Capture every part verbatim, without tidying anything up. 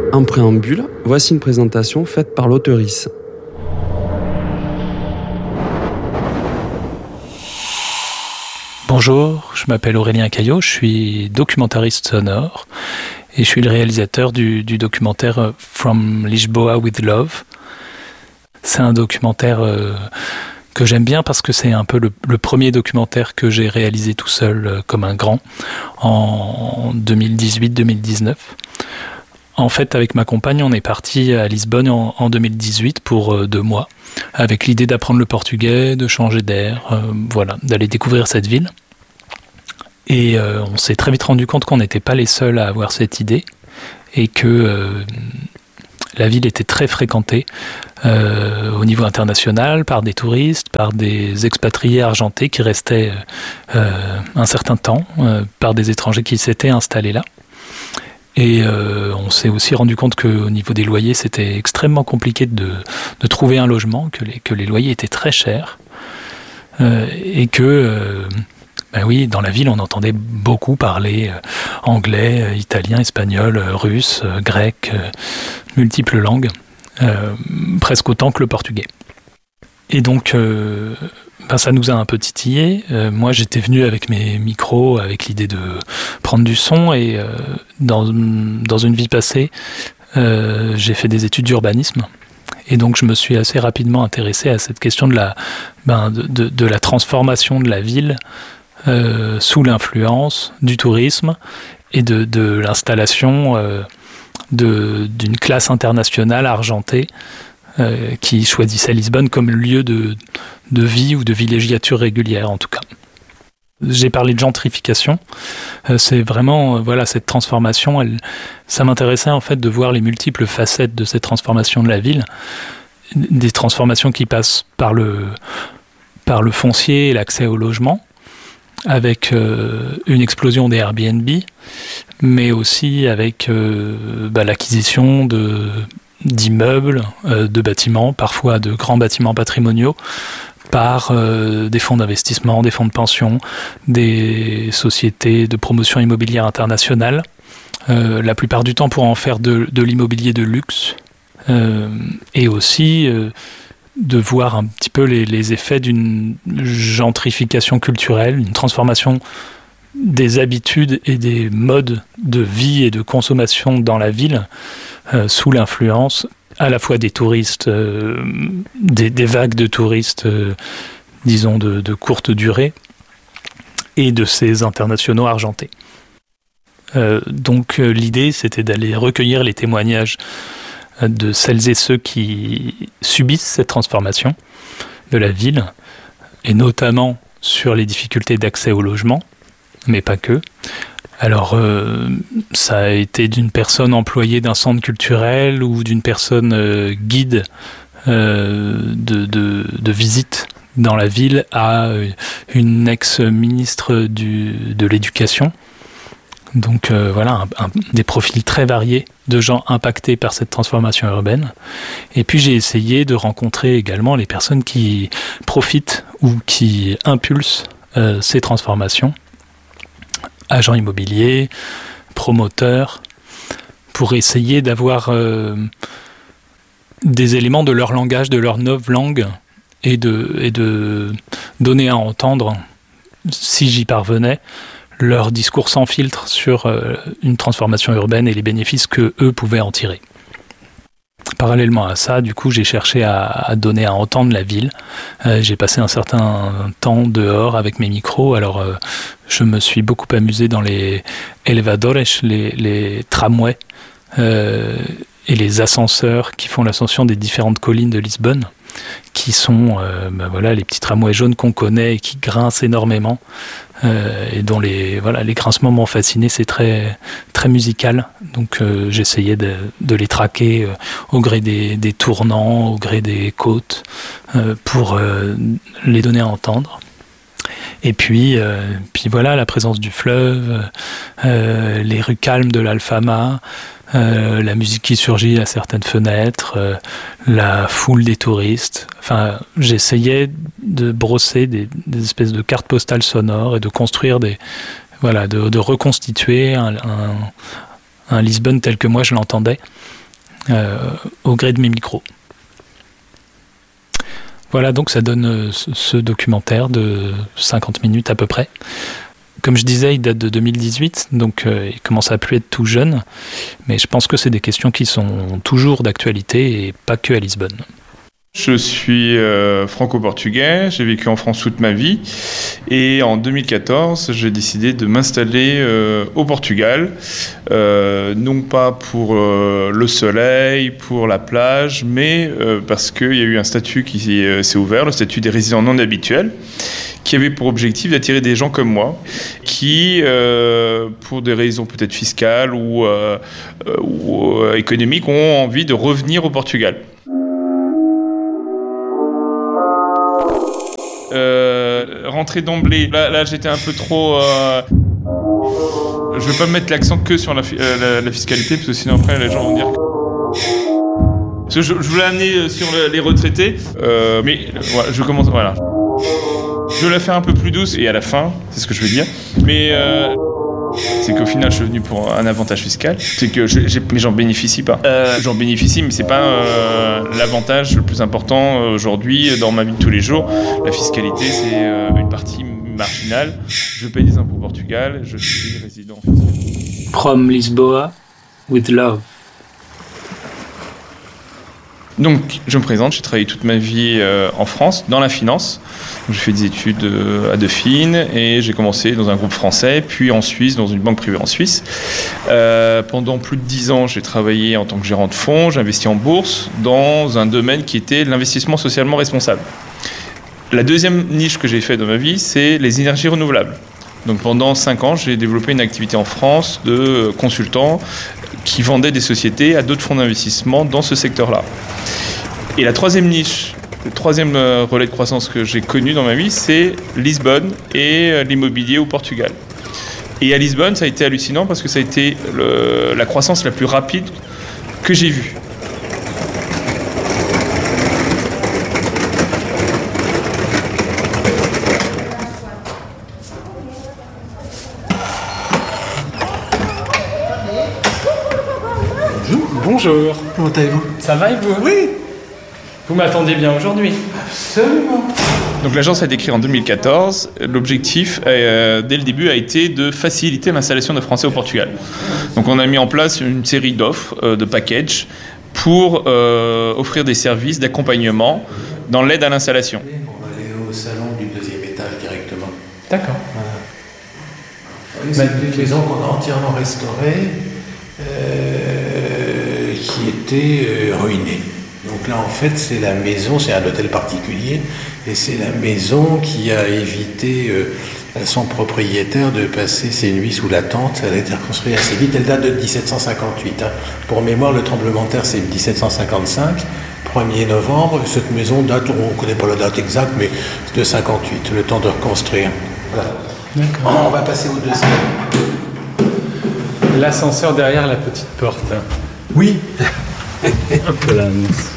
En préambule, voici une présentation faite par l'auteurice. Bonjour, je m'appelle Aurélien Caillot, je suis documentariste sonore et je suis le réalisateur du, du documentaire From Lisboa with Love. C'est un documentaire euh, que j'aime bien parce que c'est un peu le, le premier documentaire que j'ai réalisé tout seul euh, comme un grand en deux mille dix-huit deux mille dix-neuf. En fait, avec ma compagne, on est parti à Lisbonne en, en deux mille dix-huit pour euh, deux mois, avec l'idée d'apprendre le portugais, de changer d'air, euh, voilà, d'aller découvrir cette ville. Et euh, on s'est très vite rendu compte qu'on n'était pas les seuls à avoir cette idée et que euh, la ville était très fréquentée euh, au niveau international par des touristes, par des expatriés argentés qui restaient euh, un certain temps, euh, par des étrangers qui s'étaient installés là. Et euh, on s'est aussi rendu compte qu'au niveau des loyers, c'était extrêmement compliqué de, de trouver un logement, que les, que les loyers étaient très chers euh, et que... Euh, Ben oui, dans la ville, on entendait beaucoup parler euh, anglais, euh, italien, espagnol, euh, russe, euh, grec, euh, multiples langues, euh, presque autant que le portugais. Et donc, euh, ben ça nous a un peu titillé. Euh, moi, j'étais venu avec mes micros, avec l'idée de prendre du son, et euh, dans, dans une vie passée, euh, j'ai fait des études d'urbanisme. Et donc, je me suis assez rapidement intéressé à cette question de la, ben, de, de, de la transformation de la ville Euh, sous l'influence du tourisme et de, de l'installation euh, de, d'une classe internationale argentée euh, qui choisissait Lisbonne comme lieu de, de vie ou de villégiature régulière en tout cas. J'ai parlé de gentrification, euh, c'est vraiment euh, voilà, cette transformation, elle, ça m'intéressait en fait de voir les multiples facettes de cette transformation de la ville, des transformations qui passent par le, par le foncier et l'accès au logement, avec euh, une explosion des Airbnb, mais aussi avec euh, bah, l'acquisition de, d'immeubles, euh, de bâtiments, parfois de grands bâtiments patrimoniaux, par euh, des fonds d'investissement, des fonds de pension, des sociétés de promotion immobilière internationale, euh, la plupart du temps pour en faire de, de l'immobilier de luxe, euh, et aussi... Euh, de voir un petit peu les, les effets d'une gentrification culturelle, une transformation des habitudes et des modes de vie et de consommation dans la ville euh, sous l'influence à la fois des touristes, euh, des, des vagues de touristes, euh, disons, de, de courte durée, et de ces internationaux argentés. Euh, donc euh, l'idée, c'était d'aller recueillir les témoignages de celles et ceux qui subissent cette transformation de la ville, et notamment sur les difficultés d'accès au logement, mais pas que. Alors, euh, ça a été d'une personne employée d'un centre culturel ou d'une personne euh, guide euh, de, de, de visite dans la ville à une ex-ministre du, de l'Éducation. Donc euh, voilà, un, un, des profils très variés de gens impactés par cette transformation urbaine. Et puis j'ai essayé de rencontrer également les personnes qui profitent ou qui impulsent euh, ces transformations, agents immobiliers, promoteurs, pour essayer d'avoir euh, des éléments de leur langage, de leur novlangue, et de, et de donner à entendre, si j'y parvenais, leur discours sans filtre sur euh, une transformation urbaine et les bénéfices que eux pouvaient en tirer. Parallèlement à ça, du coup, j'ai cherché à, à donner à entendre la ville. Euh, j'ai passé un certain temps dehors avec mes micros. Alors, euh, je me suis beaucoup amusé dans les elevadores, les, les tramways euh, et les ascenseurs qui font l'ascension des différentes collines de Lisbonne, qui sont euh, ben voilà, les petits tramways jaunes qu'on connaît et qui grincent énormément. Euh, et dont les, voilà, les grincements m'ont fasciné, c'est très, très musical, donc euh, j'essayais de, de les traquer euh, au gré des, des tournants, au gré des côtes, euh, pour euh, les donner à entendre. Et puis, euh, puis voilà, la présence du fleuve, euh, les rues calmes de l'Alfama, euh, la musique qui surgit à certaines fenêtres, euh, la foule des touristes. Enfin, j'essayais de brosser des, des espèces de cartes postales sonores et de construire des, voilà, de, de reconstituer un, un, un Lisbonne tel que moi je l'entendais. euh, au gré de mes micros. Voilà, donc ça donne euh, ce, ce documentaire de cinquante minutes à peu près. Comme je disais, il date de deux mille dix-huit, donc euh, il commence à plus être tout jeune, mais je pense que c'est des questions qui sont toujours d'actualité et pas que à Lisbonne. Je suis euh, franco-portugais, j'ai vécu en France toute ma vie et en deux mille quatorze, j'ai décidé de m'installer euh, au Portugal, euh, non pas pour euh, le soleil, pour la plage, mais euh, parce qu'il y a eu un statut qui euh, s'est ouvert, le statut des résidents non habituels, qui avait pour objectif d'attirer des gens comme moi, qui, euh, pour des raisons peut-être fiscales ou, euh, ou euh, économiques, ont envie de revenir au Portugal. Euh, rentrer d'emblée, là, là j'étais un peu trop... Euh, je ne veux pas mettre l'accent que sur la, euh, la, la fiscalité, parce que sinon après les gens vont dire... Parce que je, je voulais amener sur le, les retraités, euh, mais voilà, je commence... Voilà. Je vais la faire un peu plus douce, et à la fin, c'est ce que je veux dire, mais... Euh, c'est qu'au final, je suis venu pour un avantage fiscal. C'est que je, j'ai, mais j'en bénéficie pas. Euh, j'en bénéficie, mais c'est pas euh, l'avantage le plus important euh, aujourd'hui dans ma vie de tous les jours. La fiscalité, c'est euh, une partie marginale. Je paye des impôts au Portugal. Je suis résident fiscal. From Lisboa with love. Donc, je me présente, j'ai travaillé toute ma vie euh, en France, dans la finance. J'ai fait des études euh, à Dauphine et j'ai commencé dans un groupe français, puis en Suisse, dans une banque privée en Suisse. Euh, pendant plus de dix ans, j'ai travaillé en tant que gérant de fonds, j'ai investi en bourse dans un domaine qui était l'investissement socialement responsable. La deuxième niche que j'ai faite dans ma vie, c'est les énergies renouvelables. Donc pendant cinq ans, j'ai développé une activité en France de consultant qui vendait des sociétés à d'autres fonds d'investissement dans ce secteur-là. Et la troisième niche, le troisième relais de croissance que j'ai connu dans ma vie, c'est Lisbonne et l'immobilier au Portugal. Et à Lisbonne, ça a été hallucinant parce que ça a été le, la croissance la plus rapide que j'ai vue. Bonjour. Comment allez-vous? Ça va et vous? Oui. Vous m'attendiez bien aujourd'hui? Absolument. Donc l'agence a été créée en deux mille quatorze. L'objectif, euh, dès le début, a été de faciliter l'installation de Français au Portugal. Donc on a mis en place une série d'offres, euh, de packages, pour euh, offrir des services d'accompagnement dans l'aide à l'installation. On va aller au salon du deuxième étage directement. D'accord. Voilà. C'est une maison qu'on a entièrement restaurée, euh, qui était euh, ruinée. Donc là, en fait, c'est la maison, c'est un hôtel particulier, et c'est la maison qui a évité euh, à son propriétaire de passer ses nuits sous la tente. Elle a été reconstruite assez vite. Elle date de dix-sept cent cinquante-huit. Hein. Pour mémoire, le tremblement de terre, c'est dix-sept cent cinquante-cinq, premier novembre. Cette maison date, on ne connaît pas la date exacte, mais c'est de cinquante-huit, le temps de reconstruire. Voilà. D'accord. On va passer au deuxième. L'ascenseur derrière la petite porte. Oui. Voilà.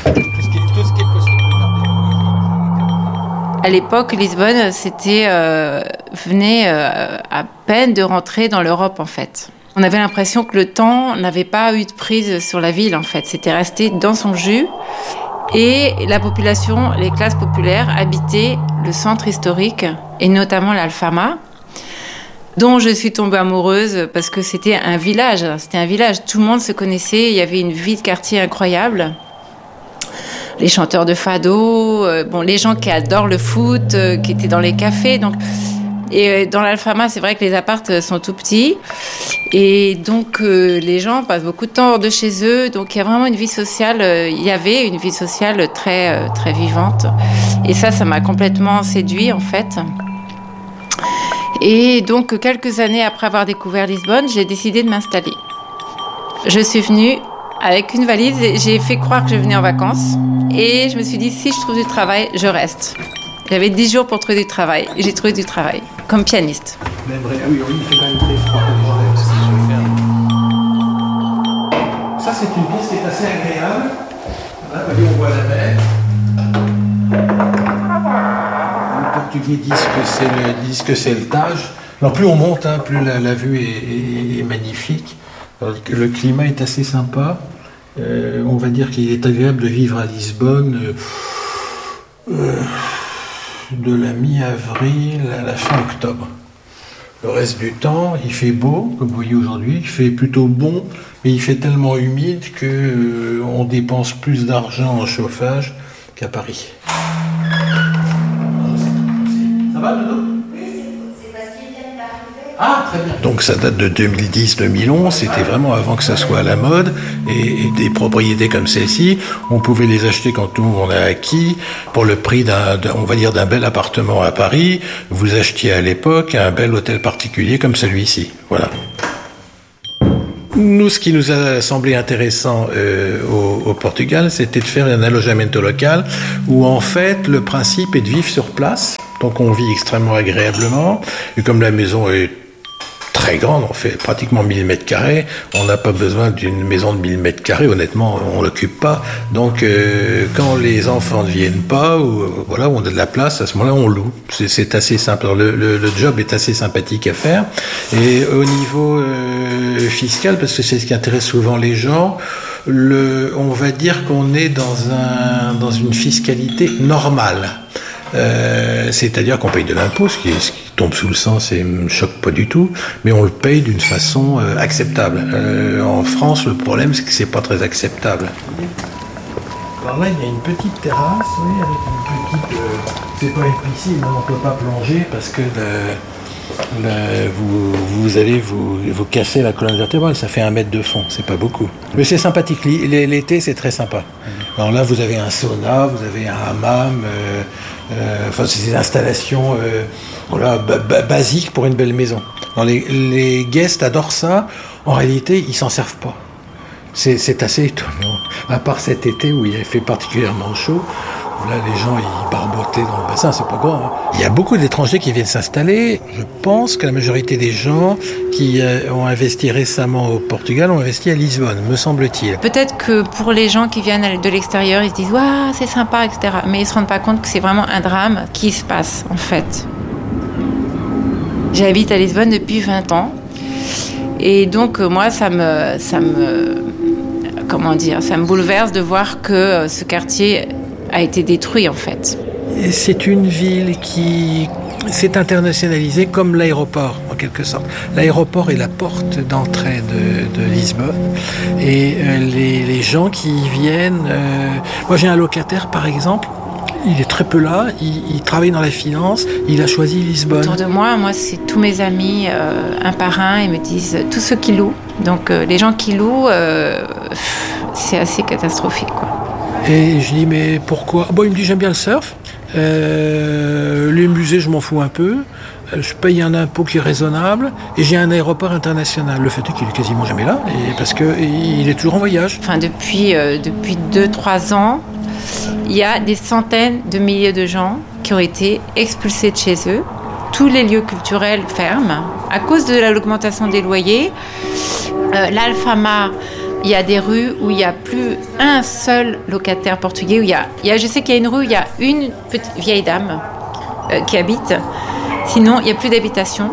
À l'époque, Lisbonne, c'était euh, venait euh, à peine de rentrer dans l'Europe, en fait. On avait l'impression que le temps n'avait pas eu de prise sur la ville, en fait. C'était resté dans son jus. Et la population, les classes populaires, habitaient le centre historique, et notamment l'Alfama, dont je suis tombée amoureuse parce que c'était un village. C'était un village, tout le monde se connaissait, il y avait une vie de quartier incroyable. Les chanteurs de fado, euh, bon, les gens qui adorent le foot, euh, qui étaient dans les cafés. Donc, et euh, dans l'Alfama, c'est vrai que les apparts sont tout petits. Et donc, euh, les gens passent beaucoup de temps hors de chez eux. Donc, il y a vraiment une vie sociale. Euh, il y avait une vie sociale très, euh, très vivante. Et ça, ça m'a complètement séduit, en fait. Et donc, quelques années après avoir découvert Lisbonne, j'ai décidé de m'installer. Je suis venue avec une valise et j'ai fait croire que je venais en vacances. Et je me suis dit, si je trouve du travail, je reste. J'avais dix jours pour trouver du travail. Et j'ai trouvé du travail, comme pianiste. Ah oui, oui, il fait quand même très froid. Ça, c'est une pièce qui est assez agréable. Là, on voit la mer. Les Portugais disent que c'est le, disent que c'est le Tage. Alors plus on monte, hein, plus la, la vue est, est, est magnifique. Alors, le climat est assez sympa. Euh, on va dire qu'il est agréable de vivre à Lisbonne euh, euh, de la mi-avril à la fin octobre. Le reste du temps, il fait beau, comme vous voyez aujourd'hui, il fait plutôt bon, mais il fait tellement humide qu'on euh, dépense plus d'argent en chauffage qu'à Paris. Ça va, Dodo ? Ah, très bien. Donc ça date de deux mille dix deux mille onze, c'était vraiment avant que ça soit à la mode, et, et des propriétés comme celle-ci, on pouvait les acheter quand on a acquis, pour le prix d'un, d'un, on va dire, d'un bel appartement à Paris. Vous achetiez à l'époque un bel hôtel particulier comme celui-ci, voilà. Nous, ce qui nous a semblé intéressant euh, au, au Portugal, c'était de faire un alojamento local, où en fait, le principe est de vivre sur place. Donc on vit extrêmement agréablement, et comme la maison est très grande, on fait pratiquement mille mètres carrés, on n'a pas besoin d'une maison de mille mètres carrés, honnêtement, on l'occupe pas. Donc euh, quand les enfants ne viennent pas, ou euh, voilà, on a de la place, à ce moment-là, on loue. C'est, c'est assez simple. Alors, le, le, le job est assez sympathique à faire. Et au niveau euh, fiscal, parce que c'est ce qui intéresse souvent les gens, le, on va dire qu'on est dans, un, dans une fiscalité normale. Euh, c'est-à-dire qu'on paye de l'impôt, ce qui, ce qui tombe sous le sens et me choque pas du tout, mais on le paye d'une façon euh, acceptable. Euh, en France, le problème, c'est que c'est pas très acceptable. Alors là, il y a une petite terrasse, oui, avec une petite... Euh, c'est pas une piscine, on ne peut pas plonger parce que le, le, vous, vous allez vous, vous casser la colonne vertébrale, ça fait un mètre de fond, c'est pas beaucoup. Mais c'est sympathique, l'été, c'est très sympa. Alors là, vous avez un sauna, vous avez un hammam... Euh, Euh, enfin, c'est des installations euh, voilà, ba- ba- basiques pour une belle maison. Alors, les, les guests adorent ça. En réalité, ils s'en servent pas. C'est, c'est assez étonnant. À part cet été où il a fait particulièrement chaud, où là, les gens ils barbotaient dans le bassin, c'est pas grand. Hein. Il y a beaucoup d'étrangers qui viennent s'installer. Je pense que la majorité des gens qui euh, ont investi récemment au Portugal ont investi à Lisbonne, me semble-t-il. Peut-être que pour les gens qui viennent de l'extérieur, ils se disent « Waouh, c'est sympa, et cetera » Mais ils ne se rendent pas compte que c'est vraiment un drame qui se passe, en fait. J'habite à Lisbonne depuis vingt ans. Et donc, moi, ça me... Ça me comment dire, ça me bouleverse de voir que ce quartier a été détruit, en fait. C'est une ville qui s'est internationalisée comme l'aéroport, en quelque sorte. L'aéroport est la porte d'entrée de, de Lisbonne. Et euh, les, les gens qui y viennent... Euh... Moi, j'ai un locataire, par exemple, il est très peu là, il, il travaille dans la finance, il a choisi Lisbonne. Autour de moi, moi, c'est tous mes amis, euh, un par un, ils me disent tous ceux qui louent. Donc, euh, les gens qui louent, euh, c'est assez catastrophique, quoi. Et je dis, mais pourquoi ? Bon, il me dit, j'aime bien le surf. Euh, les musées, je m'en fous un peu. Je paye un impôt qui est raisonnable. Et j'ai un aéroport international. Le fait est qu'il est quasiment jamais là, et parce qu'il est toujours en voyage. Enfin, depuis, euh, depuis deux trois ans, il y a des centaines de milliers de gens qui ont été expulsés de chez eux. Tous les lieux culturels ferment à cause de l'augmentation des loyers. Euh, L'Alfama, il y a des rues où il n'y a plus un seul locataire portugais. Où il y a, il y a, je sais qu'il y a une rue où il y a une petite vieille dame euh, qui habite. Sinon, il n'y a plus d'habitation.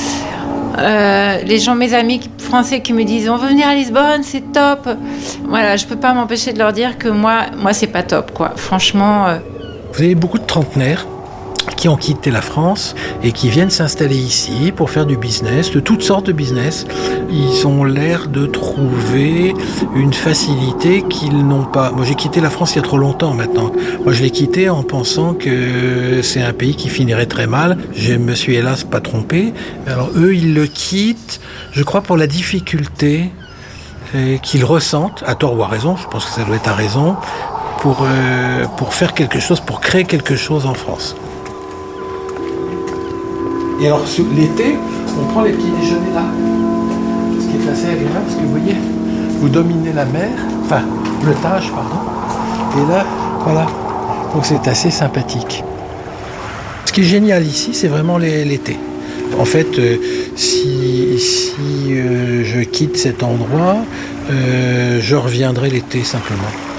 Euh, les gens, mes amis français qui me disent « On veut venir à Lisbonne, c'est top !» Voilà, je ne peux pas m'empêcher de leur dire que moi, moi c'est pas top, quoi. Franchement... Euh... Vous avez beaucoup de trentenaires qui ont quitté la France et qui viennent s'installer ici pour faire du business, de toutes sortes de business. Ils ont l'air de trouver une facilité qu'ils n'ont pas. Moi, j'ai quitté la France il y a trop longtemps maintenant. Moi, je l'ai quitté en pensant que c'est un pays qui finirait très mal. Je me suis hélas pas trompé. Alors eux, ils le quittent, je crois, pour la difficulté qu'ils ressentent, à tort ou à raison, je pense que ça doit être à raison, pour, euh, pour faire quelque chose, pour créer quelque chose en France. Et alors, l'été, on prend les petits déjeuners là. Ce qui est assez agréable, parce que vous voyez, vous dominez la mer, enfin, le Tage, pardon. Et là, voilà. Donc c'est assez sympathique. Ce qui est génial ici, c'est vraiment les, l'été. En fait, euh, si, si euh, je quitte cet endroit, euh, je reviendrai l'été simplement.